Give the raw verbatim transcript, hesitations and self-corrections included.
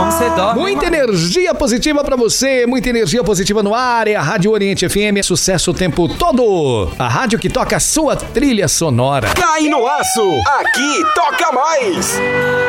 Como você dorme, Muita mano? energia positiva pra você, muita energia positiva no ar. É a Rádio Oriente F M, sucesso o tempo todo. A rádio que toca a sua trilha sonora. Cai no aço, aqui toca mais.